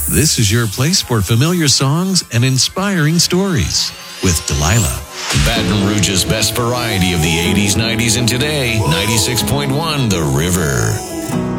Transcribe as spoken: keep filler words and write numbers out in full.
This is your place for familiar songs and inspiring stories with Delilah. Baton Rouge's best variety of the eighties, nineties, and today. ninety-six point one The River.